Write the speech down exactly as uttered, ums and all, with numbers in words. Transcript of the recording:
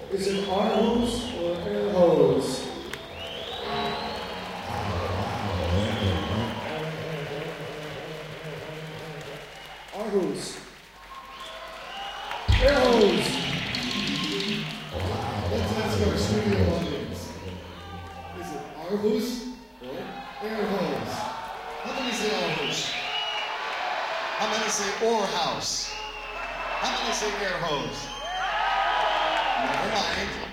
Is it our hose or air hose? Our hose. Air hose. Let's ask our studio audience. Is it our hose or air hose? How many say our hose? How many say or house? How many say air hose? Never mind.